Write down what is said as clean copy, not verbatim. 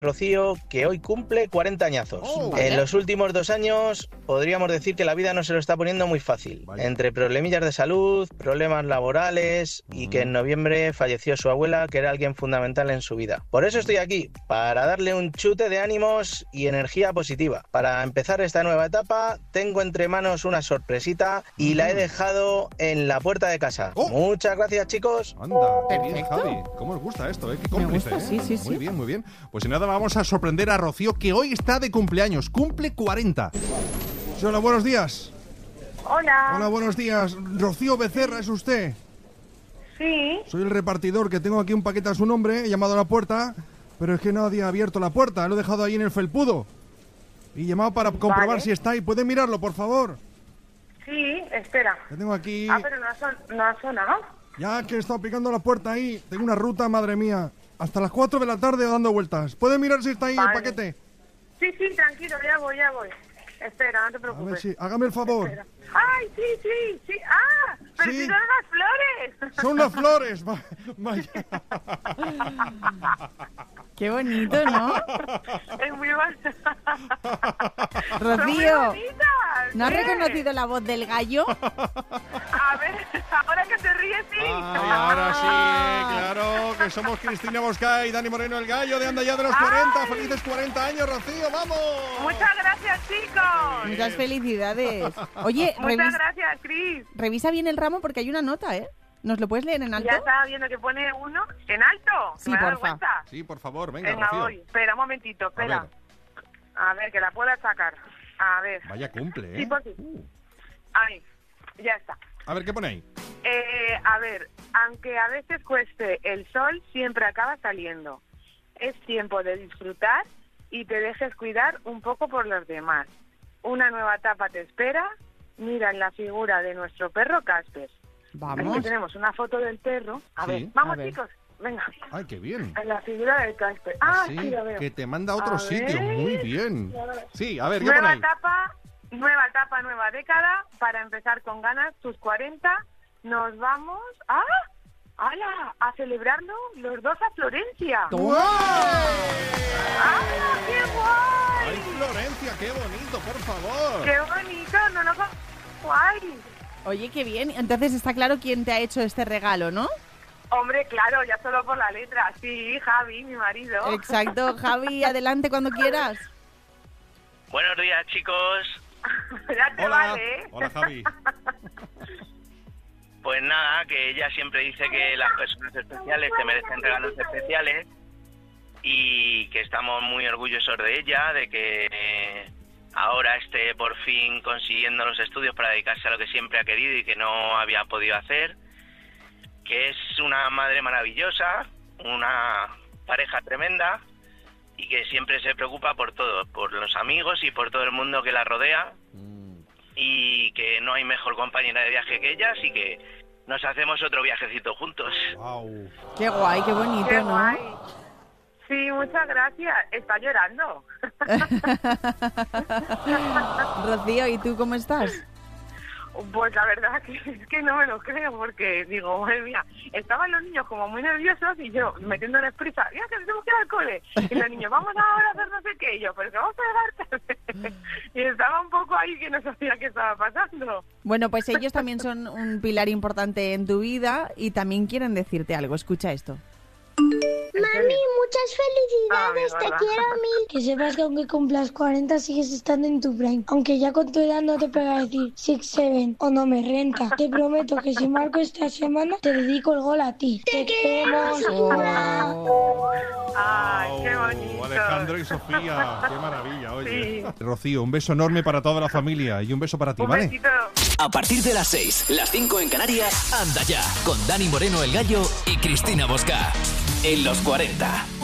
Rocío, que hoy cumple 40 añazos. En los últimos 2 años podríamos decir que la vida no se lo está poniendo muy fácil. Entre problemillas de salud, problemas laborales y que en noviembre falleció su abuela, que era alguien fundamental en su vida. Por eso estoy aquí, para darle un chute de ánimos y energía positiva. Para empezar esta nueva etapa, tengo entre manos una sorpresita y la he dejado en la puerta de casa. Muchas gracias, chicos. Anda, qué bien, Javi. ¿Cómo os gusta esto, Qué cómplice, Me gusta, sí. Muy bien, muy bien. Pues sin nada, vamos a sorprender a Rocío, que hoy está de cumpleaños. Cumple 40. Sí, hola, buenos días. Hola. Hola, buenos días. Rocío Becerra, ¿es usted? Sí. Soy el repartidor, que tengo aquí un paquete a su nombre. He llamado a la puerta, pero es que nadie ha abierto la puerta. Lo he dejado ahí en el felpudo. Y he llamado para comprobar si está ahí. ¿Puede mirarlo, por favor? Sí, espera. Que tengo aquí... pero no ha sonado. Ya que he estado picando la puerta ahí. Tengo una ruta, madre mía. Hasta las 4 de la tarde dando vueltas. ¿Puede mirar si está ahí el paquete? Sí, tranquilo, ya voy. Espera, no te A preocupes. ver si... Hágame el favor. Espera. ¡Ay, sí! ¡Ah! ¡Pero si son las flores! Son las flores. Vaya. Qué bonito, ¿no? Es muy bonito. Rocío, ¿no has reconocido la voz del gallo? A ver, ahora que te ríes, sí. Ahora sí, claro, que somos Cristina Bosca y Dani Moreno, el gallo de Anda Ya de los 40. ¡Felices 40 años, Rocío! ¡Vamos! Muchas gracias, chicos. Muchas felicidades. Oye, muchas gracias, Cris. Revisa bien el ramo porque hay una nota, ¿eh? ¿Nos lo puedes leer en alto? Ya estaba viendo que pone uno en alto. Sí, porfa. Sí, por favor, venga, Rocío. voy. Espera un momentito, espera. A ver, que la pueda sacar. A ver. Vaya cumple, ¿eh? Sí, pues sí. Ahí, ya está. A ver, ¿qué pone ahí? A ver, aunque a veces cueste, el sol siempre acaba saliendo. Es tiempo de disfrutar y te dejes cuidar un poco por los demás. Una nueva etapa te espera. Mira en la figura de nuestro perro Casper. Vamos. Aquí tenemos una foto del perro. A Sí. ver, vamos, A ver. Chicos. Venga. ¡Ay, qué bien! En la figura del Casper. Sí, sí, lo veo. que te manda a otro sitio. ver. Muy bien. Sí, a ver, ¿qué pone Nueva ahí? etapa, nueva década. Para empezar con ganas, tus 40. Nos vamos a celebrarlo los dos a Florencia. ¡Guay! ¡Hala, qué guay! ¡Ay, Florencia, qué bonito, por favor! ¡Qué bonito! No, guay. Oye, qué bien. Entonces está claro quién te ha hecho este regalo, ¿no? Hombre, claro, ya solo por la letra. Sí, Javi, mi marido. Exacto. Javi, adelante cuando quieras. Buenos días, chicos. Ya te Hola. vale, ¿eh? Hola, Javi. Pues nada, que ella siempre dice que las personas especiales te merecen regalos especiales y que estamos muy orgullosos de ella, de que ahora esté por fin consiguiendo los estudios para dedicarse a lo que siempre ha querido y que no había podido hacer, que es una madre maravillosa, una pareja tremenda y que siempre se preocupa por todo, por los amigos y por todo el mundo que la rodea. Y que no hay mejor compañera de viaje que ella, así que nos hacemos otro viajecito juntos. Wow. Qué guay, qué bonito, Qué ¿no? guay. Sí, muchas gracias. Está llorando. Rocío, ¿y tú cómo estás? Pues la verdad que es que no me lo creo, porque digo, madre mía, estaban los niños como muy nerviosos y yo metiéndoles prisa, ya que tenemos que ir al cole, y los niños, vamos ahora a hacer no sé qué, y yo, pero que vamos a llegar tarde. Y estaba un poco ahí que no sabía qué estaba pasando. Bueno, pues ellos también son un pilar importante en tu vida y también quieren decirte algo. Escucha esto. Mami, muchas felicidades, te verdad. quiero mil. Que sepas que aunque cumplas 40 sigues estando en tu prime. Aunque ya con tu edad no te pega decir 6, 7 o no me renta. Te prometo que si marco esta semana te dedico el gol a ti. Te queremos. Ay, qué bonito. Alejandro y Sofía, qué maravilla, oye. Sí. Rocío, un beso enorme para toda la familia y un beso para ti, Un ¿vale? besito. A partir de las 6, las 5 en Canarias, Anda Ya, con Dani Moreno el Gallo y Cristina Bosca. En los 40.